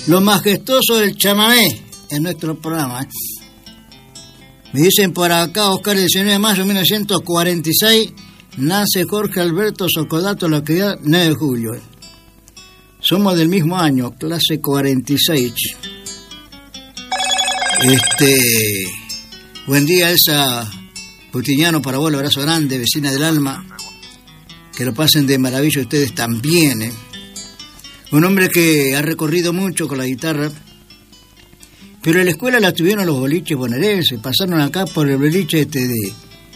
Lo majestuoso del chamamé en nuestro programa. Me dicen por acá, Oscar, el 19 de mayo de 1946, nace Jorge Alberto Socodato en la localidad 9 de julio. Somos del mismo año, clase 46. Buen día, Elsa Putiñano, para vos, un abrazo grande, vecina del alma. Que lo pasen de maravilla ustedes también, ¿eh? Un hombre que ha recorrido mucho con la guitarra, pero en la escuela la tuvieron los boliches bonaerenses, pasaron acá por el boliche de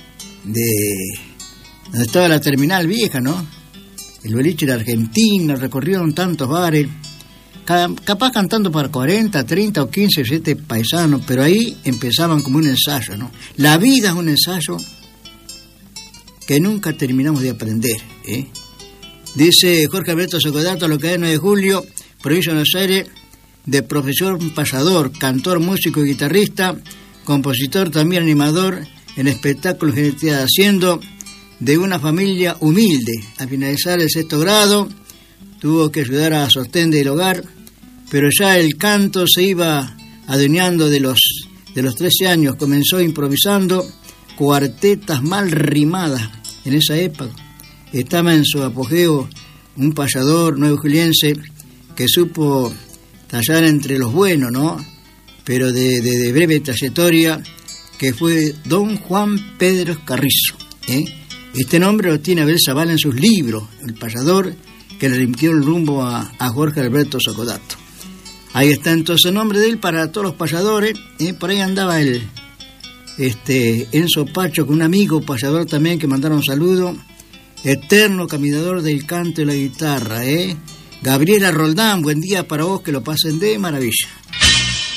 donde estaba la terminal vieja, ¿no? El boliche de Argentina, recorrieron tantos bares, capaz cantando para 40, 30 o 15, 7 paisanos, pero ahí empezaban como un ensayo, ¿no? La vida es un ensayo que nunca terminamos de aprender, ¿eh? Dice Jorge Alberto Socodato, localidad 9 de julio, provincia de Buenos Aires, de profesión payador, cantor, músico y guitarrista, compositor, también animador en espectáculos en entidad, siendo de una familia humilde. Al finalizar el 6º grado, tuvo que ayudar a sostén del hogar, pero ya el canto se iba adueñando de los 13 años. Comenzó improvisando cuartetas mal rimadas en esa época. Estaba en su apogeo un payador nuevojuliense que supo tallar entre los buenos, ¿no? Pero de breve trayectoria, que fue don Juan Pedro Carrizo, ¿eh? Este nombre lo tiene Abel Zavala en sus libros, El payador, que le limpió el rumbo a Jorge Alberto Socodato. Ahí está entonces el nombre de él para todos los payadores, ¿eh? Por ahí andaba Enzo Pacho, con un amigo payador también, que mandaron un saludo. Eterno caminador del canto y la guitarra, ¿eh? Gabriela Roldán, buen día para vos, que lo pasen de maravilla.